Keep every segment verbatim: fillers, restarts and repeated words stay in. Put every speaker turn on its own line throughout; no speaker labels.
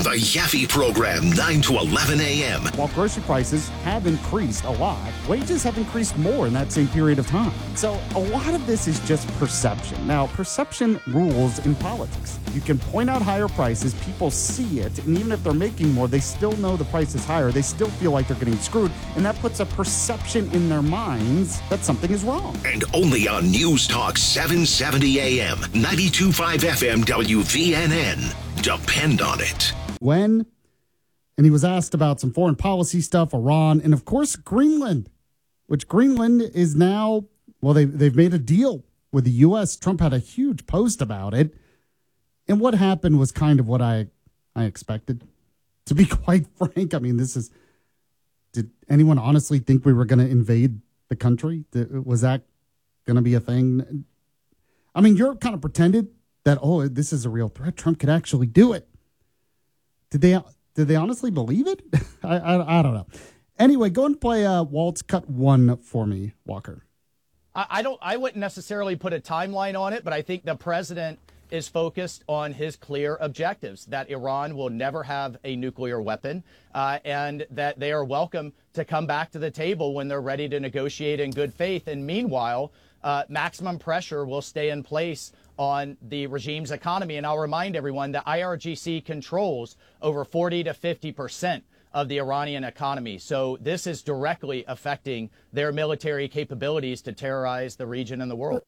The Yaffe Program, nine to eleven a.m.
While grocery prices have increased a lot, wages have increased more in that same period of time. So a lot of this is just perception. Now, perception rules in politics. You can point out higher prices, people see it, and even if they're making more, they still know the price is higher. They still feel like they're getting screwed, and that puts a perception in their minds that something is wrong.
And only on News Talk seven seventy a.m., ninety-two point five F M W V N N. Depend on it.
When, and he was asked about some foreign policy stuff, Iran, and of course, Greenland, which Greenland is now, well, they, they've made a deal with the U S. Trump had a huge post about it. And what happened was kind of what I, I expected, to be quite frank. I mean, this is, did anyone honestly think we were going to invade the country? Was that going to be a thing? I mean, Europe kind of pretended that, oh, this is a real threat. Trump could actually do it. Did they did they honestly believe it? I, I I don't know. Anyway, go and play uh, Walt's Cut One for me, Walker.
I, I don't. I wouldn't necessarily put a timeline on it, but I think the president is focused on his clear objectives: that Iran will never have a nuclear weapon, uh, and that they are welcome to come back to the table when they're ready to negotiate in good faith. And meanwhile, uh, maximum pressure will stay in place on the regime's economy. And I'll remind everyone that I R G C controls over forty to fifty percent of the Iranian economy. So this is directly affecting their military capabilities to terrorize the region and the world.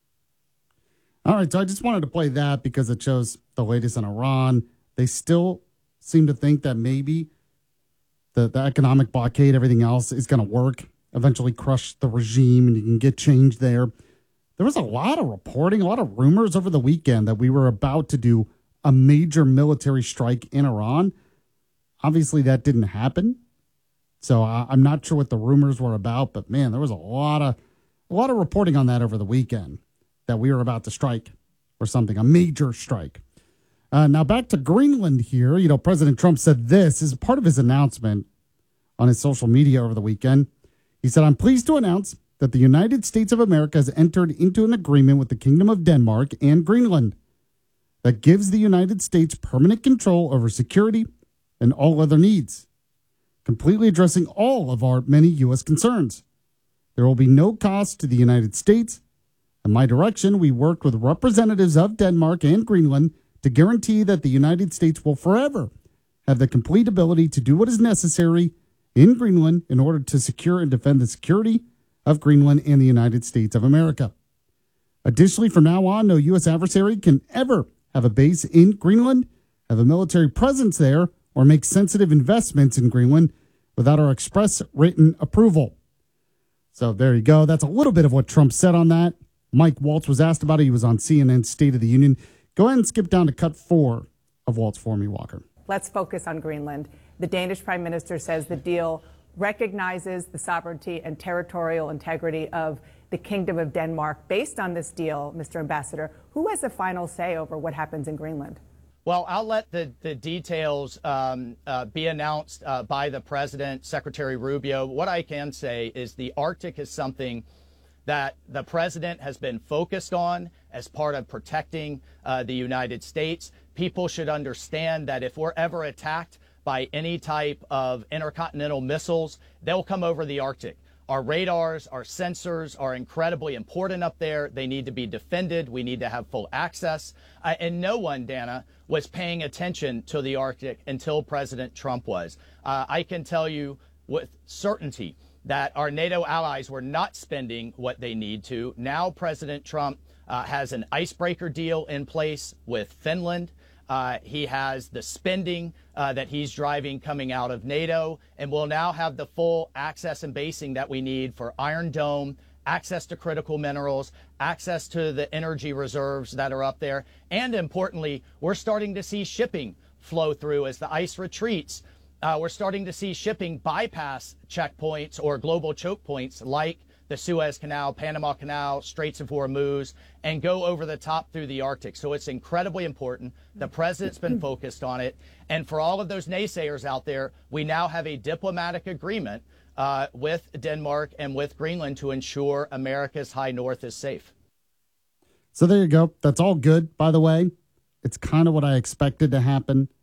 All right, so I just wanted to play that because it shows the latest in Iran. They still seem to think that maybe the, the economic blockade, everything else is going to work, eventually crush the regime, and you can get change there. There was a lot of reporting, a lot of rumors over the weekend that we were about to do a major military strike in Iran. Obviously, that didn't happen. So I, I'm not sure what the rumors were about, but man, there was a lot of a lot of reporting on that over the weekend that we were about to strike or something, a major strike. Uh, now back to Greenland here. You know, President Trump said this as part of his announcement on his social media over the weekend. He said, "I'm pleased to announce that the United States of America has entered into an agreement with the Kingdom of Denmark and Greenland that gives the United States permanent control over security and all other needs, completely addressing all of our many U S concerns. There will be no cost to the United States. In my direction, we worked with representatives of Denmark and Greenland to guarantee that the United States will forever have the complete ability to do what is necessary in Greenland in order to secure and defend the security of Greenland and the United States of America. Additionally, from now on, no U S adversary can ever have a base in Greenland, have a military presence there, or make sensitive investments in Greenland without our express written approval." So there you go. That's a little bit of what Trump said on that. Mike Waltz was asked about it. He was on C N N's State of the Union. Go ahead and skip down to cut four of Waltz for me, Walker.
Let's focus on Greenland. The Danish Prime Minister says the deal recognizes the sovereignty and territorial integrity of the Kingdom of Denmark. Based on this deal, Mister Ambassador, who has the final say over what happens in Greenland?
Well, I'll let the, the details um, uh, be announced uh, by the president, Secretary Rubio. What I can say is the Arctic is something that the president has been focused on as part of protecting uh, the United States. People should understand that if we're ever attacked by any type of intercontinental missiles, they'll come over the Arctic. Our radars, our sensors are incredibly important up there. They need to be defended. We need to have full access. Uh, and no one, Dana, was paying attention to the Arctic until President Trump was. Uh, I can tell you with certainty that our NATO allies were not spending what they need to. Now President Trump uh, has an icebreaker deal in place with Finland. Uh, he has the spending uh, that he's driving coming out of NATO, and we'll now have the full access and basing that we need for Iron Dome, access to critical minerals, access to the energy reserves that are up there. And importantly, we're starting to see shipping flow through as the ice retreats. Uh, we're starting to see shipping bypass checkpoints or global choke points like the Suez Canal, Panama Canal, Straits of Hormuz, and go over the top through the Arctic. So it's incredibly important. The president's been focused on it. And for all of those naysayers out there, we now have a diplomatic agreement uh, with Denmark and with Greenland to ensure America's high north is safe.
So there you go. That's all good, by the way. It's kind of what I expected to happen.